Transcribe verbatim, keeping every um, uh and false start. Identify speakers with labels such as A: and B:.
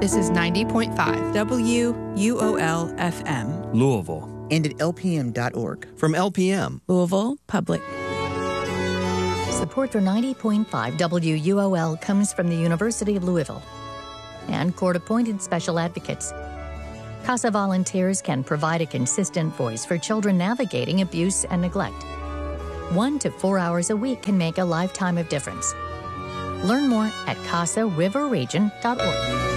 A: This is ninety point five
B: W U O L F M.
C: Louisville.
D: And at L P M dot org.
C: From L P M.
B: Louisville Public.
E: Support for ninety point five W U O L comes from the University of Louisville and court-appointed special advocates. CASA volunteers can provide a consistent voice for children navigating abuse and neglect. One to four hours a week can make a lifetime of difference. Learn more at casa river region dot org.